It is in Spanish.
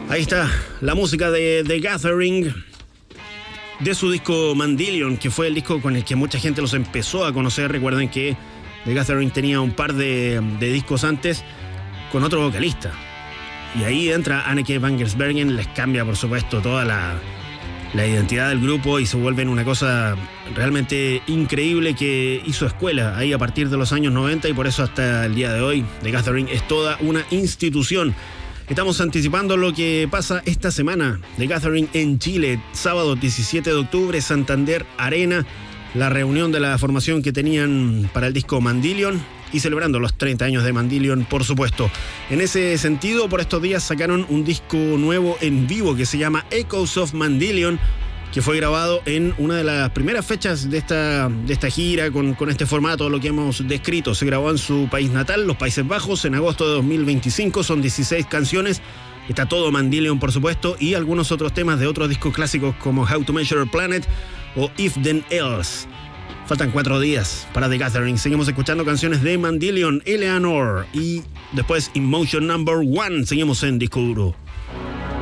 Ahí está la música de The Gathering, de su disco Mandillion, que fue el disco con el que mucha gente los empezó a conocer. Recuerden que The Gathering tenía un par de discos antes con otro vocalista. Y ahí entra Anneke van Giersbergen, les cambia por supuesto toda la identidad del grupo y se vuelven una cosa realmente increíble que hizo escuela ahí a partir de los años 90 y por eso hasta el día de hoy The Gathering es toda una institución. Estamos anticipando lo que pasa esta semana. The Gathering en Chile, sábado 17 de octubre, Santander Arena, la reunión de la formación que tenían para el disco Mandillion y celebrando los 30 años de Mandillion, por supuesto. En ese sentido, por estos días sacaron un disco nuevo en vivo que se llama Echoes of Mandillion, que fue grabado en una de las primeras fechas de esta gira con este formato, lo que hemos descrito. Se grabó en su país natal, los Países Bajos, en agosto de 2025. Son 16 canciones. Está todo Mandillion, por supuesto, y algunos otros temas de otros discos clásicos como How to Measure a Planet o If Then Else. Faltan 4 días para The Gathering. Seguimos escuchando canciones de Mandillion, Eleanor y después Emotion Number 1. Seguimos en Disco Duro.